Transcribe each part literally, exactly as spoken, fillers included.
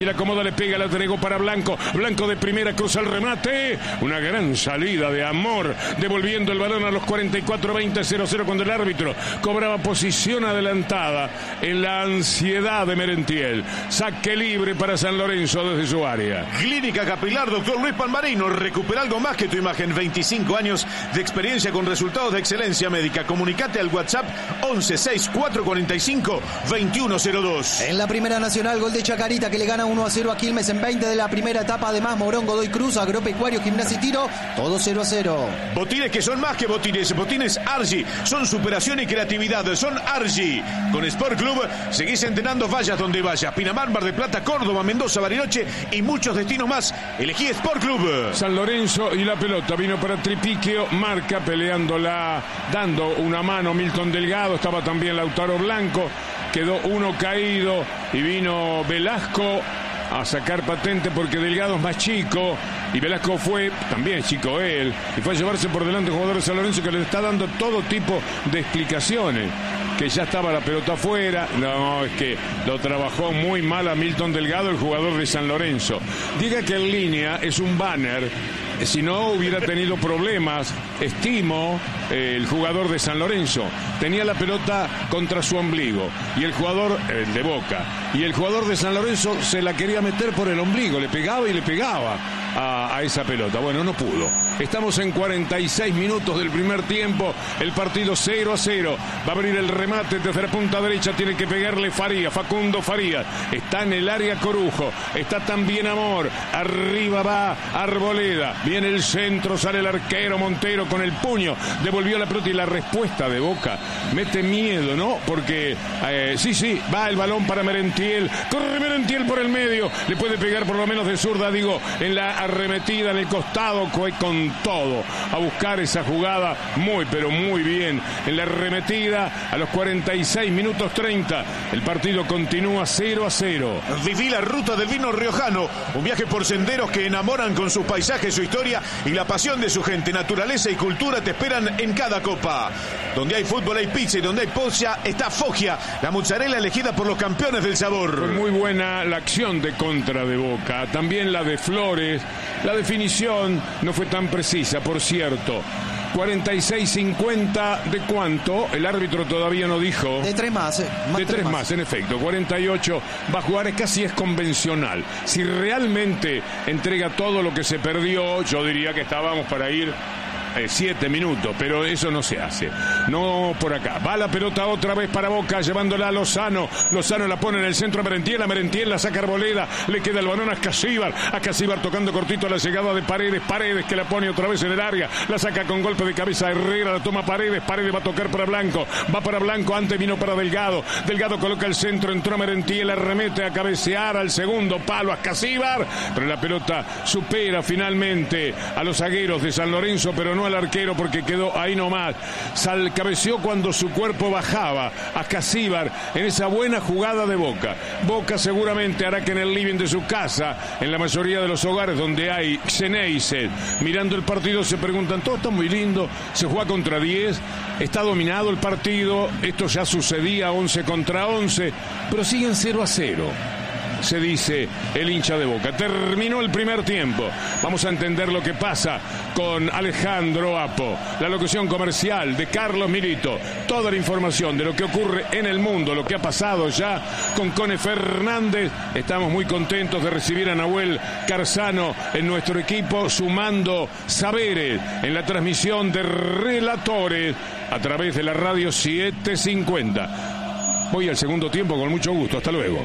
Y la cómoda le pega, la entregó para Blanco. Blanco de primera, cruza el remate. Una gran salida de Amor, devolviendo el balón a los cuarenta y cuatro veinte, cero cero, cuando el árbitro cobraba posición adelantada en la ansiedad de Merentiel. Saque libre para San Lorenzo desde su área. Clínica Capilar, doctor Luis Palmarino. Recupera algo más que tu imagen. veinticinco años de experiencia con resultados de excelencia médica. Comunicate al WhatsApp once sesenta y cuatro cuarenta y cinco veintiuno cero dos. En la Primera Nacional, gol de Chacarita que le gana uno a cero a Quilmes en veinte de la primera etapa. Además, Morón, Godoy Cruz, Agropecuario, Gimnasia y Tiro, todo cero a cero. Botines que son más que botines. Botines Argy son superación y creatividad. Son Argy. Con Sport Club seguís entrenando, vayas donde vayas. Pinamar, Mar del Plata, Córdoba, Mendoza, Bariloche y muchos destinos más. Elegí Sport Club. San Lorenzo y la pelota vino para Tripiquio. Marca peleándola, dando una mano Milton Delgado. Estaba también Lautaro Blanco. Quedó uno caído y vino Velasco a sacar patente porque Delgado es más chico y Velasco fue también chico él y fue a llevarse por delante al jugador de San Lorenzo, que le está dando todo tipo de explicaciones, que ya estaba la pelota afuera. No, es que lo trabajó muy mal a Milton Delgado, el jugador de San Lorenzo. Diga que en línea es un banner. Si no hubiera tenido problemas, estimo, eh, el jugador de San Lorenzo tenía la pelota contra su ombligo y el jugador, el de Boca, y el jugador de San Lorenzo se la quería meter por el ombligo, le pegaba y le pegaba a, a esa pelota. Bueno, no pudo. Estamos en cuarenta y seis minutos del primer tiempo, el partido cero a cero. Va a abrir el remate desde la punta derecha, tiene que pegarle Faría, Facundo Farías. Está en el área Corujo, está también Amor, arriba va Arboleda. Viene el centro, sale el arquero Montero con el puño, devolvió la pelota y la respuesta de Boca mete miedo, ¿no? Porque, eh, sí, sí, va el balón para Merentiel, corre Merentiel por el medio, le puede pegar por lo menos de zurda, digo, en la arremetida, en el costado, con todo, a buscar esa jugada, muy, pero muy bien, en la arremetida, a los cuarenta y seis minutos treinta, el partido continúa cero a cero. Viví la ruta del vino riojano, un viaje por senderos que enamoran con sus paisajes, su historia y la pasión de su gente. Naturaleza y cultura te esperan en cada copa. Donde hay fútbol hay pizza y donde hay pozza está Foggia, la mozzarella elegida por los campeones del sabor. Fue muy buena la acción de contra de Boca, también la de Flores. La definición no fue tan precisa, por cierto. cuarenta y seis cincuenta, ¿de cuánto? El árbitro todavía no dijo. De tres más. Eh, más de tres, tres más. más, en efecto. cuarenta y ocho va a jugar, casi es convencional. Si realmente entrega todo lo que se perdió, yo diría que estábamos para ir Eh, siete minutos, pero eso no se hace. No por acá. Va la pelota otra vez para Boca, llevándola a Lozano. Lozano la pone en el centro a Merentiel. A Merentiel la saca Arboleda. Le queda el balón a Casíbar. A Casíbar tocando cortito a la llegada de Paredes. Paredes que la pone otra vez en el área. La saca con golpe de cabeza Herrera. La toma Paredes. Paredes va a tocar para Blanco. Va para Blanco. Antes vino para Delgado. Delgado coloca el centro. Entró a Merentiel. Arremete a cabecear al segundo palo a Casíbar. Pero la pelota supera finalmente a los zagueros de San Lorenzo, pero no al arquero, porque quedó ahí nomás. Sal cabeció cuando su cuerpo bajaba a Casíbar en esa buena jugada de Boca. Boca seguramente hará que en el living de su casa, en la mayoría de los hogares donde hay Xeneize, mirando el partido se preguntan, todo está muy lindo, se juega contra diez, está dominado el partido, esto ya sucedía once contra once, pero siguen cero a cero. Se dice el hincha de Boca. Terminó el primer tiempo. Vamos a entender lo que pasa con Alejandro Apo. La locución comercial de Carlos Milito. Toda la información de lo que ocurre en el mundo, lo que ha pasado ya con Cone Fernández. Estamos muy contentos de recibir a Nahuel Carzano en nuestro equipo, sumando saberes en la transmisión de relatores a través de la radio setecientos cincuenta. Voy al segundo tiempo con mucho gusto. Hasta luego.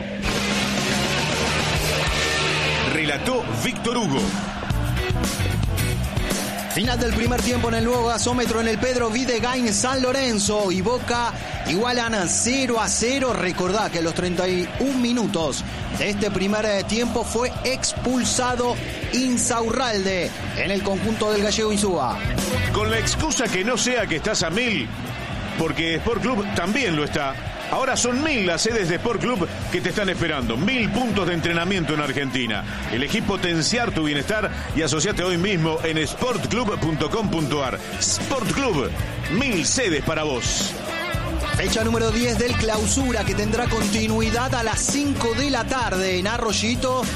Relató Víctor Hugo. Final del primer tiempo en el nuevo gasómetro en el Pedro Videgain. San Lorenzo y Boca igualan cero a cero. Recordá que a los treinta y un minutos de este primer tiempo fue expulsado Insaurralde en el conjunto del gallego Insúa. Con la excusa que no sea que estás a mil, porque Sport Club también lo está. Ahora son mil las sedes de Sport Club que te están esperando. Mil puntos de entrenamiento en Argentina. Elegí potenciar tu bienestar y asociate hoy mismo en sport club punto com punto ar. Sport Club, mil sedes para vos. Fecha número diez del Clausura, que tendrá continuidad a las cinco de la tarde en Arroyito.